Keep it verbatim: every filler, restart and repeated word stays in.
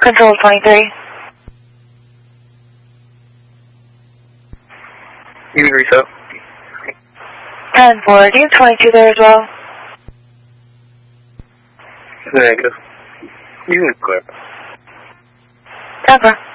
Control twenty-three. You can reset. ten four, do you have twenty-two there as well? Negative. You can clear. Okay.